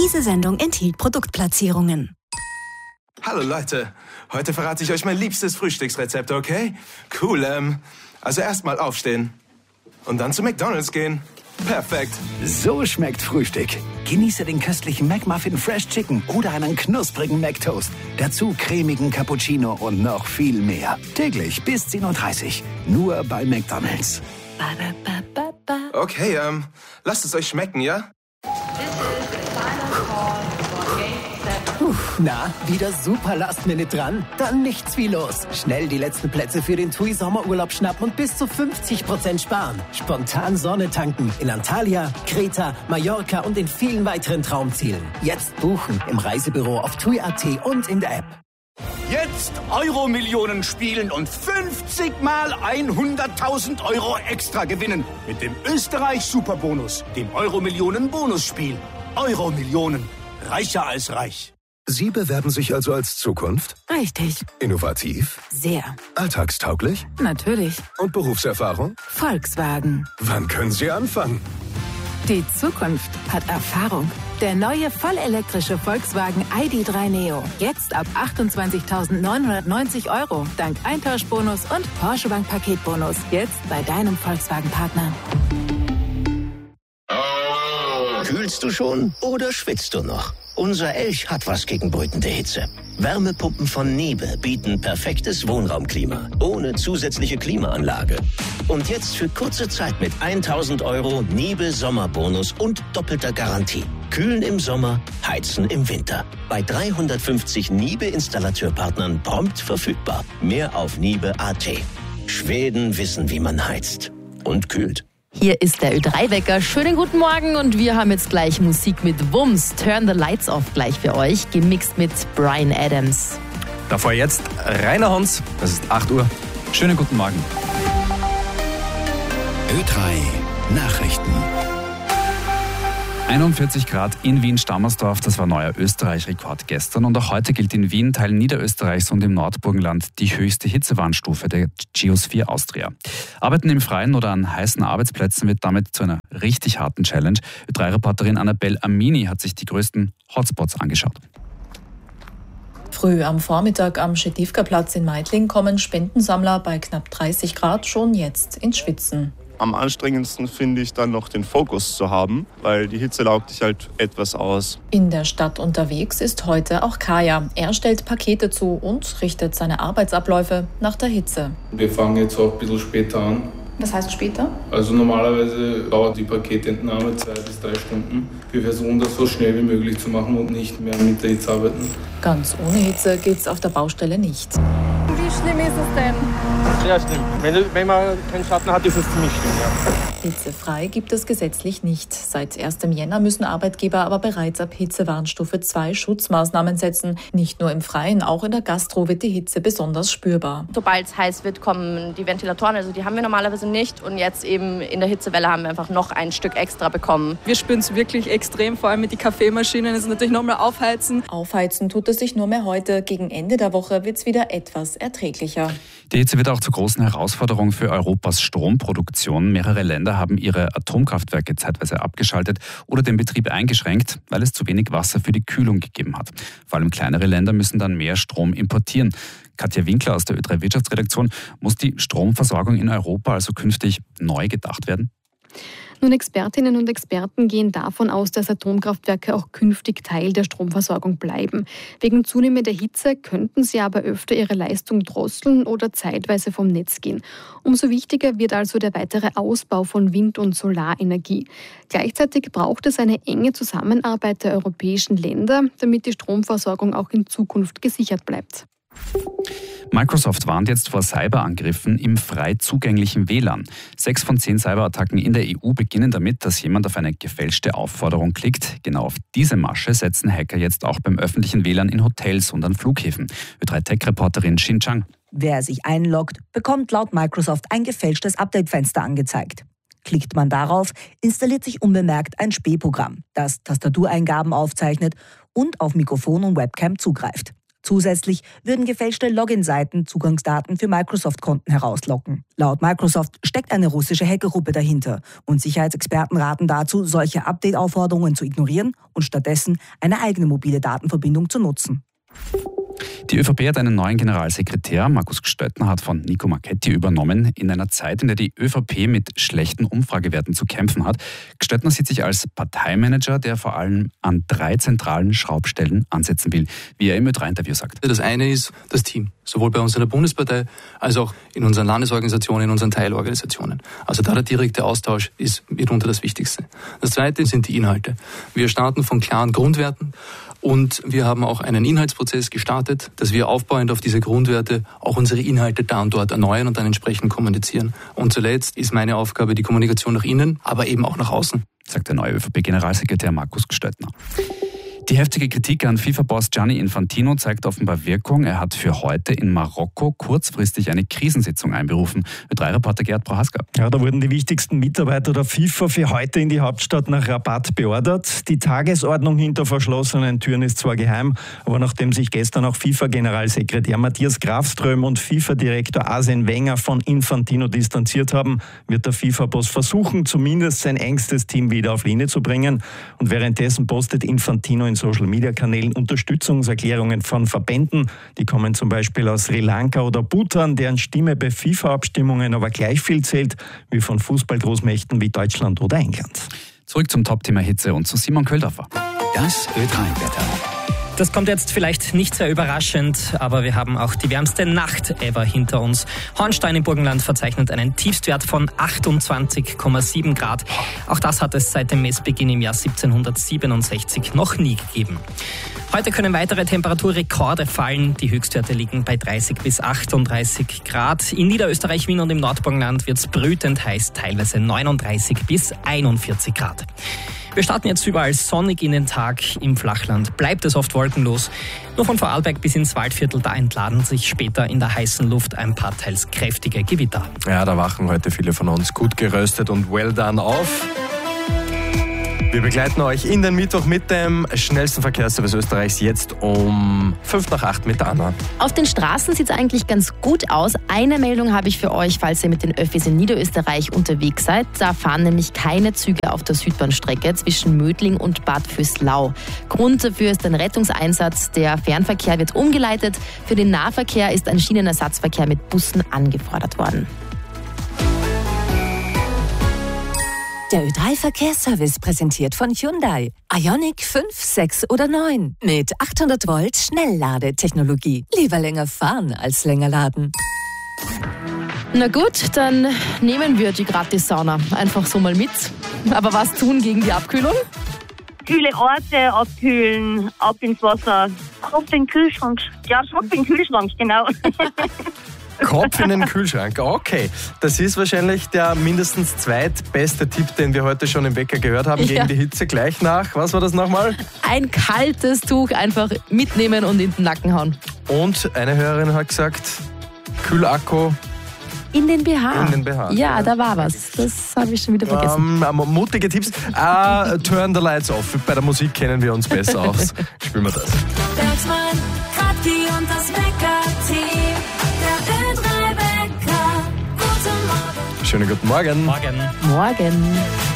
Diese Sendung enthielt Produktplatzierungen. Hallo Leute, heute verrate ich euch mein liebstes Frühstücksrezept, okay? Cool, also erstmal aufstehen und dann zu McDonald's gehen. Perfekt. So schmeckt Frühstück. Genieße den köstlichen McMuffin Fresh Chicken oder einen knusprigen McToast. Dazu cremigen Cappuccino und noch viel mehr. Täglich bis 10:30 Uhr. Nur bei McDonald's. Okay, lasst es euch schmecken, ja? Na, wieder super Last-Minute dran? Dann nichts wie los. Schnell die letzten Plätze für den TUI Sommerurlaub schnappen und bis zu 50% sparen. Spontan Sonne tanken in Antalya, Kreta, Mallorca und in vielen weiteren Traumzielen. Jetzt buchen im Reisebüro auf TUI.at und in der App. Jetzt Euro-Millionen spielen und 50 mal 100.000 Euro extra gewinnen. Mit dem Österreich-Superbonus, dem Euro-Millionen-Bonusspiel. Euro-Millionen. Reicher als reich. Sie bewerben sich also als Zukunft? Richtig. Innovativ? Sehr. Alltagstauglich? Natürlich. Und Berufserfahrung? Volkswagen. Wann können Sie anfangen? Die Zukunft hat Erfahrung. Der neue vollelektrische Volkswagen ID.3 Neo. Jetzt ab 28.990 Euro. Dank Eintauschbonus und Porsche Bank Paketbonus. Jetzt bei deinem Volkswagen-Partner. Kühlst du schon oder schwitzt du noch? Unser Elch hat was gegen brütende Hitze. Wärmepumpen von Niebe bieten perfektes Wohnraumklima, ohne zusätzliche Klimaanlage. Und jetzt für kurze Zeit mit 1.000 Euro Niebe Sommerbonus und doppelter Garantie. Kühlen im Sommer, heizen im Winter. Bei 350 Niebe-Installateurpartnern prompt verfügbar. Mehr auf niebe.at. Schweden wissen, wie man heizt und kühlt. Hier ist der Ö3-Wecker. Schönen guten Morgen und wir haben jetzt gleich Musik mit Wumms. Turn the Lights Off gleich für euch, gemixt mit Bryan Adams. Davor jetzt Rainer Hons, das ist 8 Uhr. Schönen guten Morgen. Ö3 Nachrichten. 41 Grad in Wien-Stammersdorf, das war neuer Österreich-Rekord gestern. Und auch heute gilt in Wien, Teilen Niederösterreichs und im Nordburgenland die höchste Hitzewarnstufe der Geosphere Austria. Arbeiten im Freien oder an heißen Arbeitsplätzen wird damit zu einer richtig harten Challenge. Ö3-Reporterin Annabelle Amini hat sich die größten Hotspots angeschaut. Früh am Vormittag am Schedivka-Platz in Meidling kommen Spendensammler bei knapp 30 Grad schon jetzt ins Schwitzen. Am anstrengendsten finde ich dann noch den Fokus zu haben, weil die Hitze laugt dich halt etwas aus. In der Stadt unterwegs ist heute auch Kaya. Er stellt Pakete zu und richtet seine Arbeitsabläufe nach der Hitze. Wir fangen jetzt auch ein bisschen später an. Was heißt später? Also normalerweise dauert die Paketentnahme 2 bis 3 Stunden. Wir versuchen das so schnell wie möglich zu machen und nicht mehr mit der Hitze arbeiten. Ganz ohne Hitze geht's auf der Baustelle nicht. Wie schlimm ist es denn? Sehr schlimm. Wenn man keinen Schatten hat, ist es ziemlich schlimm, ja. Hitzefrei gibt es gesetzlich nicht. Seit 1. Jänner müssen Arbeitgeber aber bereits ab Hitzewarnstufe 2 Schutzmaßnahmen setzen. Nicht nur im Freien, auch in der Gastro wird die Hitze besonders spürbar. Sobald es heiß wird, kommen die Ventilatoren, also die haben wir normalerweise nicht. Und jetzt eben in der Hitzewelle haben wir einfach noch ein Stück extra bekommen. Wir spüren es wirklich extrem, vor allem mit den Kaffeemaschinen. Das ist natürlich nochmal aufheizen. Aufheizen tut es sich nur mehr heute. Gegen Ende der Woche wird es wieder etwas erträglicher. Die Hitze wird auch zur großen Herausforderung für Europas Stromproduktion. Mehrere Länder haben ihre Atomkraftwerke zeitweise abgeschaltet oder den Betrieb eingeschränkt, weil es zu wenig Wasser für die Kühlung gegeben hat. Vor allem kleinere Länder müssen dann mehr Strom importieren. Katja Winkler aus der Ö3 Wirtschaftsredaktion, muss die Stromversorgung in Europa also künftig neu gedacht werden? Nun, Expertinnen und Experten gehen davon aus, dass Atomkraftwerke auch künftig Teil der Stromversorgung bleiben. Wegen zunehmender Hitze könnten sie aber öfter ihre Leistung drosseln oder zeitweise vom Netz gehen. Umso wichtiger wird also der weitere Ausbau von Wind- und Solarenergie. Gleichzeitig braucht es eine enge Zusammenarbeit der europäischen Länder, damit die Stromversorgung auch in Zukunft gesichert bleibt. Microsoft warnt jetzt vor Cyberangriffen im frei zugänglichen WLAN. 6 von 10 Cyberattacken in der EU beginnen damit, dass jemand auf eine gefälschte Aufforderung klickt. Genau auf diese Masche setzen Hacker jetzt auch beim öffentlichen WLAN in Hotels und an Flughäfen. Ö3-Tech-Reporterin Xin Chang. Wer sich einloggt, bekommt laut Microsoft ein gefälschtes Update-Fenster angezeigt. Klickt man darauf, installiert sich unbemerkt ein Spähprogramm, das Tastatureingaben aufzeichnet und auf Mikrofon und Webcam zugreift. Zusätzlich würden gefälschte Login-Seiten Zugangsdaten für Microsoft-Konten herauslocken. Laut Microsoft steckt eine russische Hackergruppe dahinter und Sicherheitsexperten raten dazu, solche Update-Aufforderungen zu ignorieren und stattdessen eine eigene mobile Datenverbindung zu nutzen. Die ÖVP hat einen neuen Generalsekretär. Markus Gstöttner hat von Nico Marchetti übernommen. In einer Zeit, in der die ÖVP mit schlechten Umfragewerten zu kämpfen hat. Gstöttner sieht sich als Parteimanager, der vor allem an 3 zentralen Schraubstellen ansetzen will, wie er im Ö3-Interview sagt. Das eine ist das Team, sowohl bei uns in der Bundespartei als auch in unseren Landesorganisationen, in unseren Teilorganisationen. Also da der direkte Austausch ist mitunter das Wichtigste. Das zweite sind die Inhalte. Wir starten von klaren Grundwerten. Und wir haben auch einen Inhaltsprozess gestartet, dass wir aufbauend auf diese Grundwerte auch unsere Inhalte da und dort erneuern und dann entsprechend kommunizieren. Und zuletzt ist meine Aufgabe die Kommunikation nach innen, aber eben auch nach außen. Sagt der neue ÖVP-Generalsekretär Markus Gstöttner. Die heftige Kritik an FIFA-Boss Gianni Infantino zeigt offenbar Wirkung. Er hat für heute in Marokko kurzfristig eine Krisensitzung einberufen. Ö3-Reporter Gerd Prohaska. Ja, da wurden die wichtigsten Mitarbeiter der FIFA für heute in die Hauptstadt nach Rabat beordert. Die Tagesordnung hinter verschlossenen Türen ist zwar geheim, aber nachdem sich gestern auch FIFA-Generalsekretär Matthias Grafström und FIFA-Direktor Arsene Wenger von Infantino distanziert haben, wird der FIFA-Boss versuchen, zumindest sein engstes Team wieder auf Linie zu bringen. Und währenddessen postet Infantino in Social-Media-Kanälen Unterstützungserklärungen von Verbänden. Die kommen zum Beispiel aus Sri Lanka oder Bhutan, deren Stimme bei FIFA-Abstimmungen aber gleich viel zählt wie von Fußballgroßmächten wie Deutschland oder England. Zurück zum Top-Thema Hitze und zu Simon Köldorfer. Das Ö3-Wetter. Das kommt jetzt vielleicht nicht sehr überraschend, aber wir haben auch die wärmste Nacht ever hinter uns. Hornstein im Burgenland verzeichnet einen Tiefstwert von 28,7 Grad. Auch das hat es seit dem Messbeginn im Jahr 1767 noch nie gegeben. Heute können weitere Temperaturrekorde fallen. Die Höchstwerte liegen bei 30 bis 38 Grad. In Niederösterreich, Wien und im Nordburgenland wird es brütend heiß, teilweise 39 bis 41 Grad. Wir starten jetzt überall sonnig in den Tag. Im Flachland bleibt es oft wolkenlos. Nur von Vorarlberg bis ins Waldviertel, da entladen sich später in der heißen Luft ein paar teils kräftige Gewitter. Ja, da wachen heute viele von uns gut geröstet und well done auf. Wir begleiten euch in den Mittwoch mit dem schnellsten Verkehrsservice Österreichs jetzt um 7:55 mit Anna. Auf den Straßen sieht es eigentlich ganz gut aus. Eine Meldung habe ich für euch, falls ihr mit den Öffis in Niederösterreich unterwegs seid. Da fahren nämlich keine Züge auf der Südbahnstrecke zwischen Mödling und Bad Vöslau. Grund dafür ist ein Rettungseinsatz. Der Fernverkehr wird umgeleitet. Für den Nahverkehr ist ein Schienenersatzverkehr mit Bussen angefordert worden. Der Ö3-Verkehrsservice präsentiert von Hyundai. Ioniq 5, 6 oder 9 mit 800 Volt Schnellladetechnologie. Lieber länger fahren als länger laden. Na gut, dann nehmen wir die Gratis-Sauna einfach so mal mit. Aber was tun gegen die Abkühlung? Kühle Orte abkühlen, ab ins Wasser. Auf den Kühlschrank. Ja, auf den Kühlschrank, genau. Kopf in den Kühlschrank. Okay, das ist wahrscheinlich der mindestens zweitbeste Tipp, den wir heute schon im Wecker gehört haben, gegen die Hitze. Gleich nach, was war das nochmal? Ein kaltes Tuch einfach mitnehmen und in den Nacken hauen. Und eine Hörerin hat gesagt, Kühlakku in den BH. In den BH. Ja, da war was. Das habe ich schon wieder vergessen. Mutige Tipps. Turn the lights off. Bei der Musik kennen wir uns besser aus. Spielen wir das. Bergmann, Kratki und das Wecker-Team. Schönen guten Morgen. Morgen.